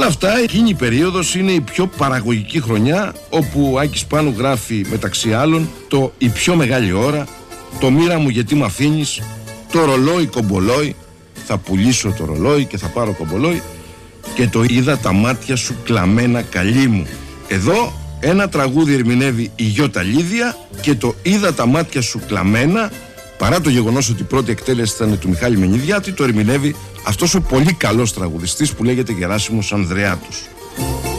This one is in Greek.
αυτά, εκείνη η περίοδος είναι η πιο παραγωγική χρονιά, όπου ο Άκης Πάνου γράφει μεταξύ άλλων το «Η πιο μεγάλη ώρα», το «Μοίρα μου γιατί μ' αφήνεις», το «Ρολόι κομπολόι», «Θα πουλήσω το ρολόι και θα πάρω κομπολόι», και το «Είδα τα μάτια σου κλαμμένα καλή μου». Εδώ ένα τραγούδι ερμηνεύει η Γιώτα Λίδια και το «Είδα τα μάτια σου κλαμμένα», παρά το γεγονός ότι η πρώτη εκτέλεση ήταν του Μιχάλη Μενιδιάτη, το ερμηνεύει αυτός ο πολύ καλός τραγουδιστής που λέγεται Γεράσιμος Ανδρεάτος.